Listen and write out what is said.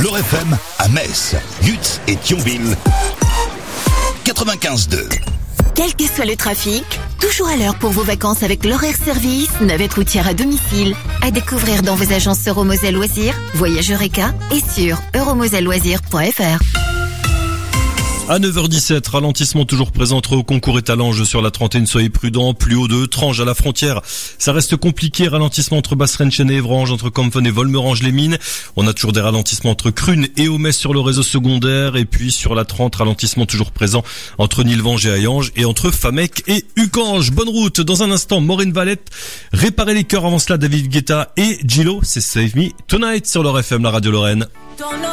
L'Or FM à Metz, Lutz et Thionville. 95.2. Quel que soit le trafic, toujours à l'heure pour vos vacances avec l'horaire service, navette routière à domicile. À découvrir dans vos agences Euromoselle Loisirs, Voyage Eureka et sur euromoselleloisirs.fr. À 9h17, ralentissement toujours présent entre Concours et Talange sur la 31, soyez prudents, plus haut de Trange à la frontière. Ça reste compliqué, ralentissement entre Basse-Rennchen et Évrange, entre Compfen et Volmerange-les-Mines. On a toujours des ralentissements entre Crunes et Aumais sur le réseau secondaire, et puis sur la 30, ralentissement toujours présent entre Nilvange et Hayange, et entre Famec et Ucange. Bonne route, dans un instant, Maureen Valette, réparer les cœurs avant cela, David Guetta et Gillo, c'est Save Me Tonight sur l'Or FM, la radio Lorraine.